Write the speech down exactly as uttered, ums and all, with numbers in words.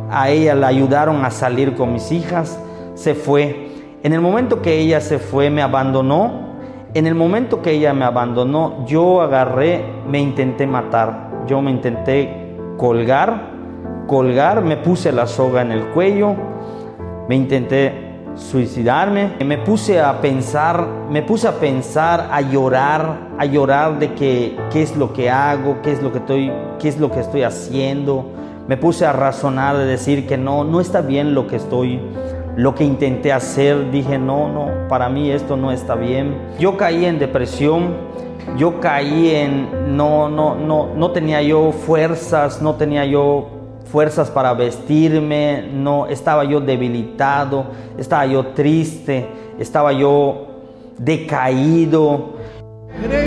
a ella la ayudaron a salir con mis hijas, se fue. En el momento que ella se fue, me abandonó. En el momento que ella me abandonó, yo agarré, me intenté matar. Yo me intenté colgar, colgar, me puse la soga en el cuello, me intenté suicidarme. Me puse a pensar, me puse a pensar, a llorar, a llorar de que qué es lo que hago, qué es lo que estoy, qué es lo que estoy haciendo. Me puse a razonar, de decir que no, no está bien lo que estoy, lo que intenté hacer. Dije, no, no, para mí esto no está bien. Yo caí en depresión, yo caí en, no, no, no, no tenía yo fuerzas, no tenía yo fuerzas para vestirme, no, estaba yo debilitado, estaba yo triste, estaba yo decaído.